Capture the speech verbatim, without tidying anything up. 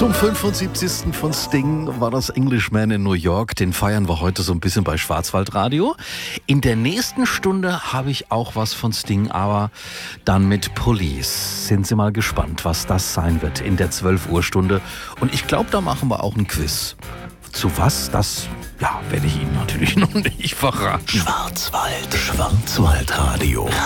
Zum fünfundsiebzigsten von Sting war das Englishman in New York. Den feiern wir heute so ein bisschen bei Schwarzwaldradio. In der nächsten Stunde habe ich auch was von Sting, aber dann mit Police. Sind Sie mal gespannt, was das sein wird in der zwölf Uhr Stunde. Und ich glaube, da machen wir auch ein Quiz. Zu was? Das ja, werde ich Ihnen natürlich noch nicht verraten. Schwarzwald, Schwarzwaldradio.